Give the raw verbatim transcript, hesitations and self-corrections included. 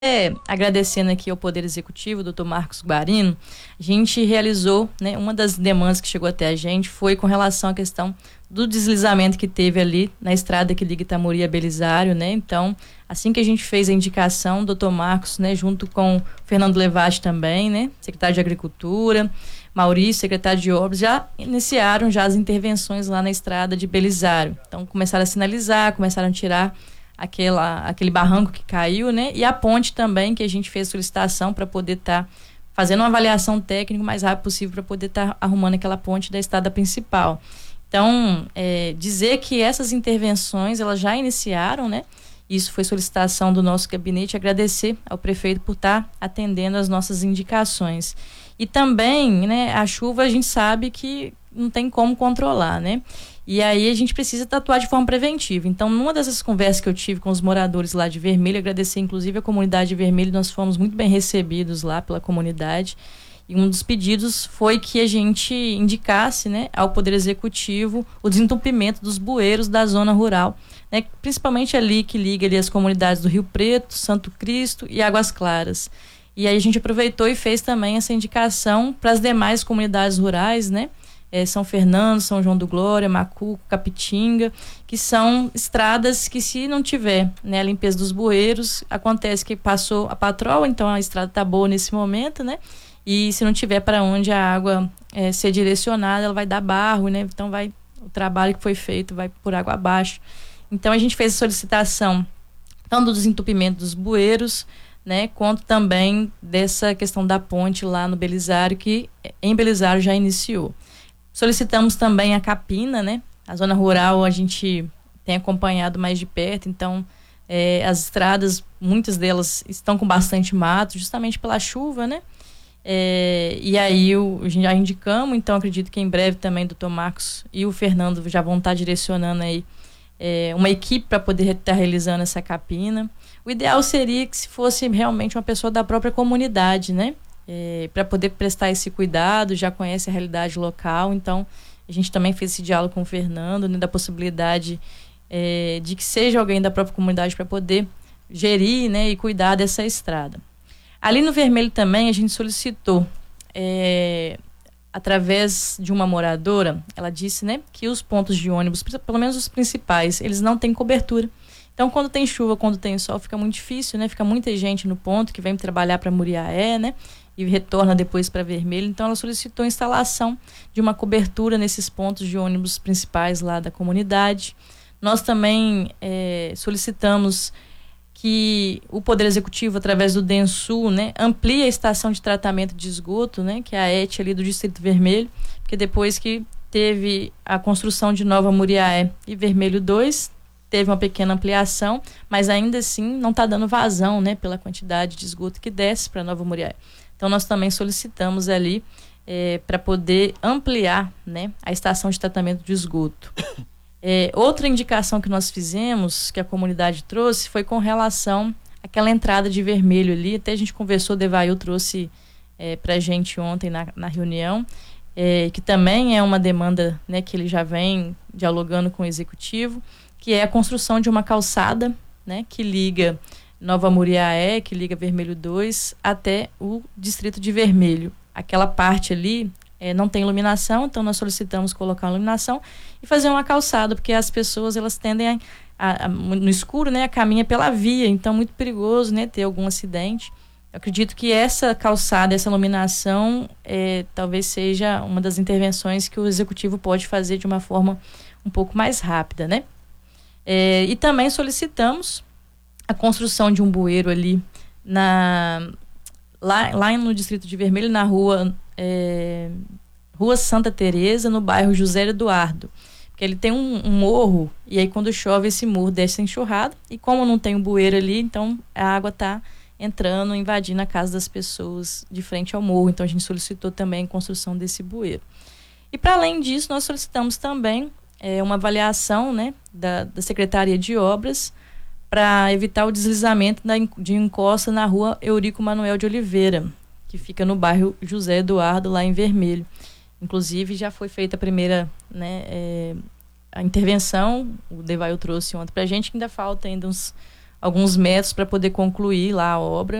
É, agradecendo aqui ao Poder Executivo, doutor Marcos Guarino, a gente realizou, né, uma das demandas que chegou até a gente foi com relação à questão do deslizamento que teve ali na estrada que liga Itamori a Belisário, né? Então, assim que a gente fez a indicação, o doutor Marcos, né, junto com o Fernando Levati também, né, secretário de Agricultura, Maurício, secretário de Obras, já iniciaram já as intervenções lá na estrada de Belisário. Então, começaram a sinalizar, começaram a tirar aquela, aquele barranco que caiu, né? E a ponte também, que a gente fez solicitação para poder estar tá fazendo uma avaliação técnica o mais rápido possível para poder estar tá arrumando aquela ponte da estrada principal. Então, é, dizer que essas intervenções, elas já iniciaram, né? Isso foi solicitação do nosso gabinete, agradecer ao prefeito por estar tá atendendo as nossas indicações. E também, né, a chuva a gente sabe que não tem como controlar, né? E aí a gente precisa atuar de forma preventiva. Então, numa dessas conversas que eu tive com os moradores lá de Vermelho, agradecer inclusive a comunidade de Vermelho, nós fomos muito bem recebidos lá pela comunidade. E um dos pedidos foi que a gente indicasse, né, ao Poder Executivo o desentupimento dos bueiros da zona rural, né, principalmente ali que liga ali as comunidades do Rio Preto, Santo Cristo e Águas Claras. E aí a gente aproveitou e fez também essa indicação para as demais comunidades rurais, né? É, São Fernando, São João do Glória, Macuco, Capitinga, que são estradas que, se não tiver, né, a limpeza dos bueiros, acontece que passou a patroa, então a estrada está boa nesse momento, né? E se não tiver para onde a água é, ser direcionada, ela vai dar barro, né? Então vai, o trabalho que foi feito vai por água abaixo. Então a gente fez a solicitação tanto do desentupimento dos bueiros, né, quanto também dessa questão da ponte lá no Belisário, que em Belisário já iniciou. Solicitamos também a capina, né? A zona rural a gente tem acompanhado mais de perto, então é, as estradas, muitas delas estão com bastante mato, justamente pela chuva, né? É, e aí o, a gente já indicamos, então acredito que em breve também o doutor Marcos e o Fernando já vão estar direcionando aí é, uma equipe para poder estar realizando essa capina. O ideal seria que se fosse realmente uma pessoa da própria comunidade, né? É, para poder prestar esse cuidado, já conhece a realidade local, então a gente também fez esse diálogo com o Fernando, né, da possibilidade é, de que seja alguém da própria comunidade para poder gerir, né, e cuidar dessa estrada. Ali no Vermelho também a gente solicitou, é, através de uma moradora, ela disse, né, que os pontos de ônibus, pelo menos os principais, eles não têm cobertura. Então, quando tem chuva, quando tem sol, fica muito difícil, né? Fica muita gente no ponto que vem trabalhar para Muriaé, né? E retorna depois para Vermelho. Então, ela solicitou a instalação de uma cobertura nesses pontos de ônibus principais lá da comunidade. Nós também é, solicitamos que o Poder Executivo, através do DENSUL, né, amplie a estação de tratamento de esgoto, né? Que é a E T ali do Distrito Vermelho, porque depois que teve a construção de Nova Muriaé e Vermelho dois, teve uma pequena ampliação, mas ainda assim não está dando vazão, né, pela quantidade de esgoto que desce para Nova Muriaé. Então nós também solicitamos ali é, para poder ampliar, né, a estação de tratamento de esgoto. É, outra indicação que nós fizemos, que a comunidade trouxe, foi com relação àquela entrada de Vermelho ali. Até a gente conversou, Devail trouxe é, para a gente ontem na, na reunião, é, que também é uma demanda, né, que ele já vem dialogando com o Executivo, que é a construção de uma calçada, né, que liga Nova Muriaé, que liga Vermelho dois, até o distrito de Vermelho. Aquela parte ali é, não tem iluminação, então nós solicitamos colocar uma iluminação e fazer uma calçada, porque as pessoas elas tendem a, a, a, no escuro, né, a caminha pela via, então é muito perigoso, né, ter algum acidente. Eu acredito que essa calçada, essa iluminação, é, talvez seja uma das intervenções que o Executivo pode fazer de uma forma um pouco mais rápida, né? É, e também solicitamos a construção de um bueiro ali na, lá, lá no Distrito de Vermelho, na rua, é, rua Santa Teresa, no bairro José Eduardo, porque ele tem um, um morro, e aí quando chove esse morro desce enxurrado, e como não tem um bueiro ali, então a água está entrando, invadindo a casa das pessoas de frente ao morro. Então a gente solicitou também a construção desse bueiro. E para além disso, nós solicitamos também É uma avaliação, né, da, da Secretaria de Obras para evitar o deslizamento da, de encosta na rua Eurico Manuel de Oliveira, que fica no bairro José Eduardo, lá em Vermelho. Inclusive, já foi feita a primeira, né, é, a intervenção, o Devail trouxe ontem para a gente, que ainda falta ainda uns, alguns metros para poder concluir lá a obra.